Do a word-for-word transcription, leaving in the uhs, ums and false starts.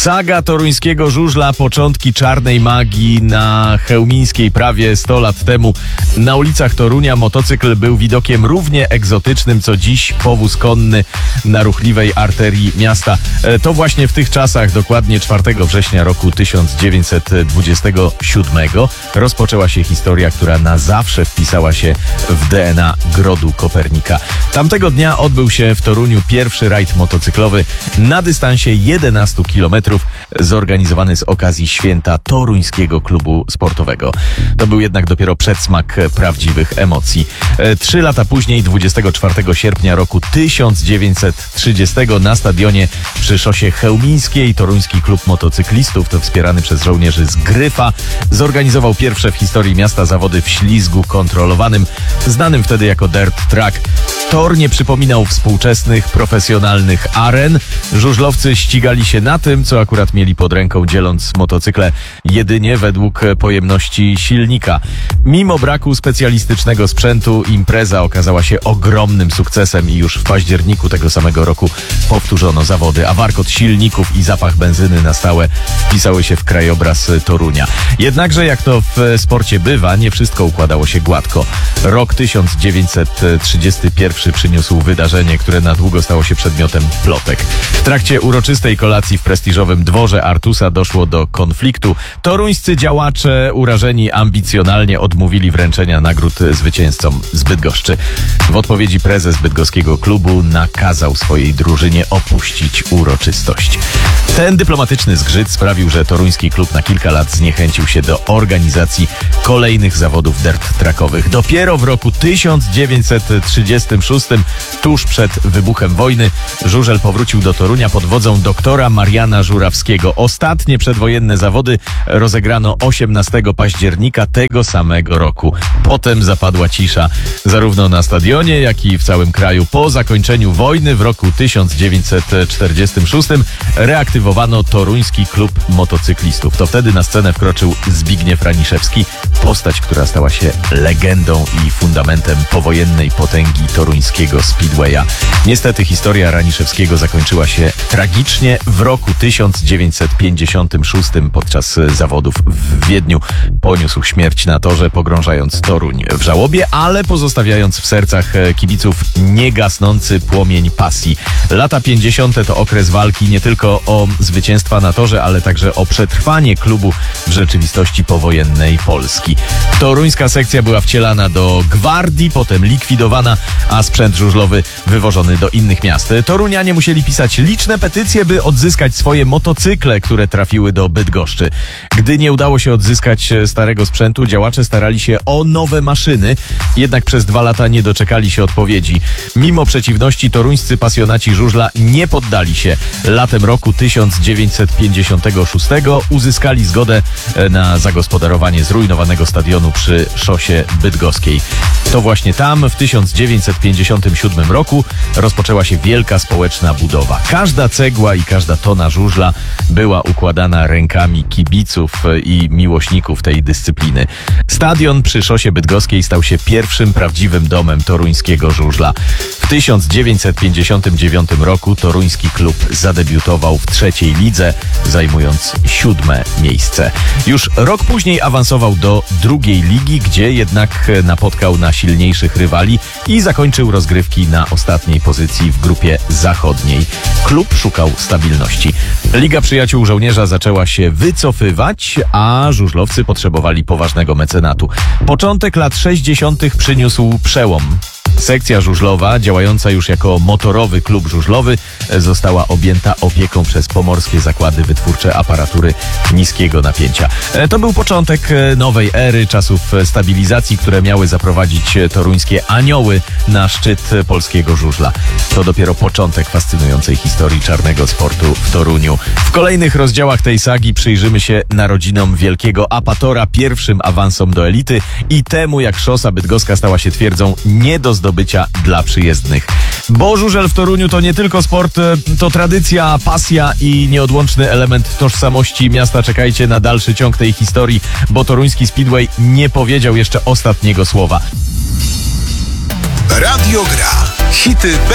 Saga toruńskiego żużla, początki czarnej magii na chełmińskiej prawie sto lat temu. Na ulicach Torunia motocykl był widokiem równie egzotycznym, co dziś powóz konny na ruchliwej arterii miasta. To właśnie w tych czasach, dokładnie czwartego września roku tysiąc dziewięćset dwudziestego siódmego, rozpoczęła się historia, która na zawsze wpisała się w D N A Grodu Kopernika. Tamtego dnia odbył się w Toruniu pierwszy rajd motocyklowy na dystansie jedenastu kilometrów, zorganizowany z okazji święta Toruńskiego Klubu Sportowego. To był jednak dopiero przedsmak prawdziwych emocji. Trzy lata później, dwudziestego czwartego sierpnia roku tysiąc dziewięćset trzydziestego, na stadionie przy szosie chełmińskiej Toruński Klub Motocyklistów, to wspierany przez żołnierzy z Gryfa, zorganizował pierwsze w historii miasta zawody w ślizgu kontrolowanym, znanym wtedy jako dirt track. Tor nie przypominał współczesnych, profesjonalnych aren. Żużlowcy ścigali się na tym, co akurat mieli pod ręką, dzieląc motocykle jedynie według pojemności silnika. Mimo braku specjalistycznego sprzętu impreza okazała się ogromnym sukcesem i już w październiku tego samego roku powtórzono zawody, a warkot silników i zapach benzyny na stałe wpisały się w krajobraz Torunia. Jednakże, jak to w sporcie bywa, nie wszystko układało się gładko. Rok tysiąc dziewięćset trzydziesty pierwszy przyniósł wydarzenie, które na długo stało się przedmiotem plotek. W trakcie uroczystej kolacji w prestiżowym dworze Artusa doszło do konfliktu. Toruńscy działacze, urażeni ambicjonalnie, odmówili wręczenia nagród zwycięzcom z Bydgoszczy. W odpowiedzi prezes bydgoskiego klubu nakazał swojej drużynie opuścić uroczystość. Ten dyplomatyczny zgrzyt sprawił, że toruński klub na kilka lat zniechęcił się do organizacji kolejnych zawodów dirt trackowych. Dopiero w roku tysiąc dziewięćset trzydziestym szóstym, tuż przed wybuchem wojny, żużel powrócił do Torunia pod wodzą doktora Mariana Żurawskiego. Ostatnie przedwojenne zawody rozegrano osiemnastego października tego samego roku. Potem zapadła cisza, zarówno na stadionie, jak i w całym kraju. Po zakończeniu wojny w roku tysiąc dziewięćset czterdziestym szóstym reaktywowano Toruński Klub Motocyklistów. To wtedy na scenę wkroczył Zbigniew Raniszewski, postać, która stała się legendą i fundamentem powojennej potęgi toruńskiego speedwaya. Niestety historia Raniszewskiego zakończyła się tragicznie. W roku tysiąc dziewięćset pięćdziesiątym szóstym podczas zawodów w Wiedniu poniósł śmierć na torze, pogrążając Toruń w żałobie, ale pozostawiając w sercach kibiców niegasnący płomień pasji. Lata pięćdziesiąte to okres walki nie tylko o zwycięstwa na torze, ale także o przetrwanie klubu w rzeczywistości powojennej Polski. Toruńska sekcja była wcielana do gwardii, potem likwidowana, a sprzęt żużlowy wywożony do innych miast. Torunianie musieli pisać liczne petycje, by odzyskać swoje motocykle, które trafiły do Bydgoszczy. Gdy nie udało się odzyskać starego sprzętu, działacze starali się o nowe maszyny, jednak przez dwa lata nie doczekali się odpowiedzi. Mimo przeciwności toruńscy pasjonaci żużla nie poddali się. Latem roku tysiąc dziewięćset pięćdziesiątego szóstego uzyskali zgodę na zagospodarowanie zrujnowanego stadionu przy szosie bydgoskiej. To właśnie tam w tysiąc dziewięćset pięćdziesiątym siódmym roku rozpoczęła się wielka społeczna budowa. Każda cegła i każda tona żużla była układana rękami kibiców i miłośników tej dyscypliny. Stadion przy szosie bydgoskiej stał się pierwszym prawdziwym domem toruńskiego żużla. W tysiąc dziewięćset pięćdziesiątym dziewiątym roku toruński klub zadebiutował w trzeciej lidze, zajmując siódme miejsce. Już rok później awansował do drugiej ligi, gdzie jednak napotkał na silniejszych rywali i zakończył rozgrywki na ostatniej pozycji w grupie zachodniej. Klub szukał stabilności. Liga Przyjaciół Żołnierza zaczęła się wycofywać, a żużlowcy potrzebowali poważnego mecenatu. Początek lat sześćdziesiątych przyniósł przełom. Sekcja żużlowa, działająca już jako motorowy klub żużlowy, została objęta opieką przez Pomorskie Zakłady Wytwórcze Aparatury Niskiego Napięcia. To był początek nowej ery, czasów stabilizacji, które miały zaprowadzić toruńskie anioły na szczyt polskiego żużla. To dopiero początek fascynującej historii czarnego sportu w Toruniu. W kolejnych rozdziałach tej sagi przyjrzymy się narodzinom wielkiego apatora, pierwszym awansom do elity i temu, jak szosa bydgoska stała się twierdzą nie do zdobycia dla przyjezdnych. Bo żużel w Toruniu to nie tylko sport, to tradycja, pasja i nieodłączny element tożsamości miasta. Czekajcie na dalszy ciąg tej historii, bo toruński speedway nie powiedział jeszcze ostatniego słowa. Radio Gra. Hity